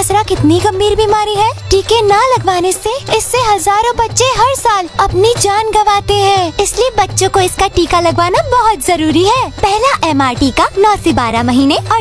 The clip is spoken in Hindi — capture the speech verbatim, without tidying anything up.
खसरा कितनी गंभीर बीमारी है। टीके न लगवाने से इससे हजारों बच्चे हर साल अपनी जान गंवाते हैं। इसलिए बच्चों को इसका टीका लगवाना बहुत जरूरी है। पहला एम आर टीका नौ से बारह महीने और